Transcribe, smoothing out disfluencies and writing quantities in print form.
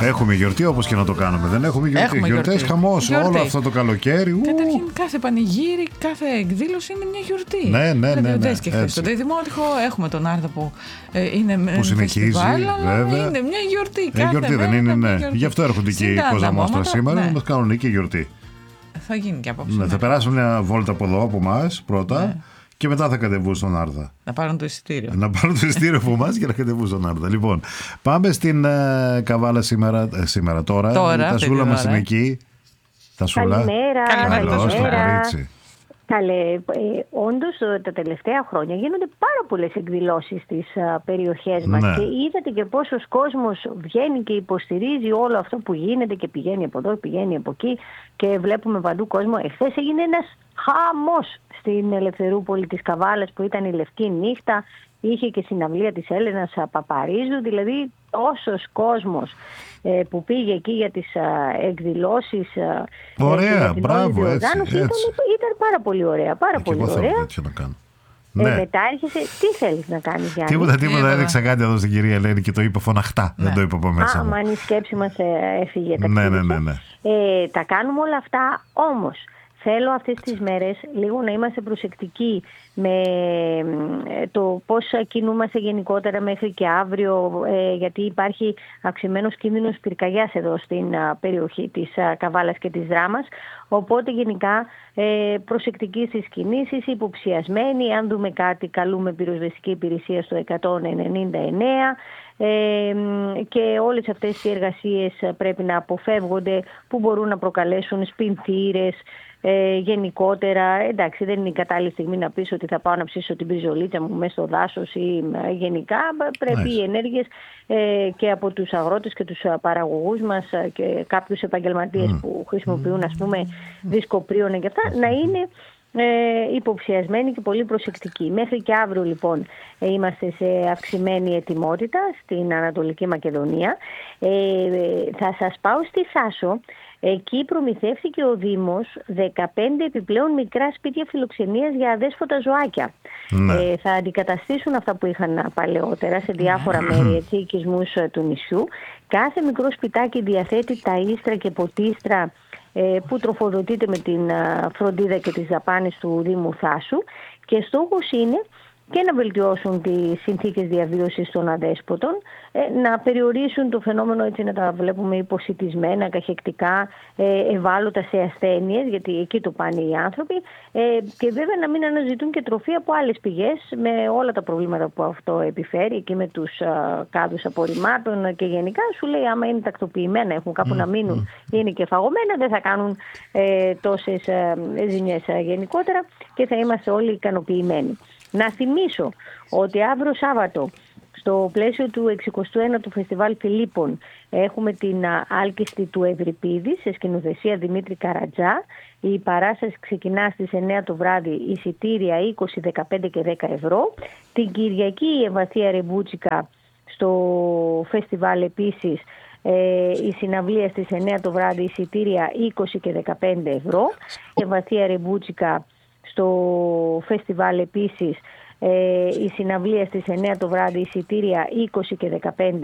Έχουμε γιορτή όπως και να το κάνουμε. Δεν έχουμε γιορτή. Γιορτές χαμός όλο αυτό το καλοκαίρι. Καταρχήν κάθε πανηγύρι, κάθε εκδήλωση είναι μια γιορτή. Ναι. Δες και χθες στο Δημότυχο έχουμε τον Άρδα που είναι που συνεχίζει, βέβαια. Είναι μια γιορτή. Γιορτή δεν είναι, ναι. Γι' αυτό έρχονται και οι Κοζαμόστρα σήμερα να μας κάνουν και γιορτή. Θα γίνει και απόψε. Ναι, θα περάσουν μια βόλτα από εδώ από εμάς πρώτα. Ναι. Και μετά θα κατεβούν στον Άρδα. Να πάρουν το εισιτήριο. Να πάρουν το εισιτήριο από εμάς και να κατεβούν στον Άρδα. Λοιπόν, πάμε στην Καβάλα σήμερα τώρα. Τα Σούλα μας είναι εκεί. Τα Σούλα. Καλημέρα. Καλέ, όντως τα τελευταία χρόνια γίνονται πάρα πολλές εκδηλώσεις στις περιοχές μας και είδατε και πόσος κόσμος βγαίνει και υποστηρίζει όλο αυτό που γίνεται και πηγαίνει από εδώ, πηγαίνει από εκεί και βλέπουμε παντού κόσμο. Εχθές έγινε ένας χαμός στην Ελευθερούπολη της Καβάλας που ήταν η Λευκή Νύχτα, είχε και συναυλία της Έλενας Παπαρίζου, δηλαδή όσος κόσμος που πήγε εκεί για τις εκδηλώσεις. Ωραία, μπράβο, έτσι. Ήταν πάρα πολύ ωραία, πάρα πολύ ωραία. Να κάνω. Μετά άρχισε, τι θέλεις να κάνεις, Γιάννη? Τίποτα, έδειξα κάτι εδώ στην κυρία Ελένη και το είπε φωναχτά, δεν το είπε από μέσα μου. Αν η σκέψη μας έφυγε. Ναι. Τα κάνουμε όλα αυτά, όμως θέλω αυτές τις μέρες λίγο να είμαστε προσεκτικοί με το πώς κινούμαστε γενικότερα μέχρι και αύριο, γιατί υπάρχει αυξημένος κίνδυνος πυρκαγιάς εδώ στην περιοχή της Καβάλας και της Δράμας. Οπότε γενικά προσεκτικοί στις κινήσεις, υποψιασμένοι. Αν δούμε κάτι, καλούμε πυροσβεστική υπηρεσία στο 199. Και όλες αυτές οι εργασίες πρέπει να αποφεύγονται που μπορούν να προκαλέσουν σπινθήρες γενικότερα. Εντάξει, δεν είναι η κατάλληλη στιγμή να πεις ότι θα πάω να ψήσω την πριζολίτσα μου μέσα στο δάσος ή γενικά. Πρέπει οι ενέργειες και από τους αγρότες και τους παραγωγούς μας και κάποιους επαγγελματίες που χρησιμοποιούν, ας πούμε, δισκοπρίωνα και αυτά, να είναι υποψιασμένοι και πολύ προσεκτικοί. Μέχρι και αύριο λοιπόν είμαστε σε αυξημένη ετοιμότητα στην Ανατολική Μακεδονία. Θα σας πάω στη Θάσο. Εκεί προμηθεύτηκε ο Δήμος 15 επιπλέον μικρά σπίτια φιλοξενίας για αδέσποτα ζωάκια. Θα αντικαταστήσουν αυτά που είχαν παλαιότερα σε διάφορα μέρη, έτσι, οικισμούς του νησιού. Κάθε μικρό σπιτάκι διαθέτει ταΐστρα και ποτίστρα που τροφοδοτείται με την φροντίδα και τις δαπάνες του Δήμου Θάσου και στόχος είναι και να βελτιώσουν τις συνθήκες διαβίωσης των αδέσποτων, να περιορίσουν το φαινόμενο, έτσι να τα βλέπουμε υποσιτισμένα, καχεκτικά, ευάλωτα σε ασθένειες, γιατί εκεί το πάνε οι άνθρωποι, και βέβαια να μην αναζητούν και τροφή από άλλες πηγές με όλα τα προβλήματα που αυτό επιφέρει και με τους κάδους απορριμμάτων και γενικά σου λέει άμα είναι τακτοποιημένα, έχουν κάπου να μείνουν, είναι και φαγωμένα, δεν θα κάνουν τόσες ζημιές γενικότερα και θα είμαστε όλοι ικανοποιημένοι. Να θυμίσω ότι αύριο Σάββατο στο πλαίσιο του 61ου Φεστιβάλ Φιλίππων έχουμε την Άλκηστη του Ευρυπίδη σε σκηνοθεσία Δημήτρη Καρατζά. Η παράσταση ξεκινά στις 9 το βράδυ, εισιτήρια 20, 15 και 10 ευρώ. Την Κυριακή η Ευαθία Ρεμπούτσικα στο φεστιβάλ επίσης, η συναυλία στις 9 το βράδυ, εισιτήρια 20 και 15 ευρώ. Η Ευαθία Ρεμπούτσικα στο φεστιβάλ επίσης, η συναυλία στις 9 το βράδυ, εισιτήρια 20 και 15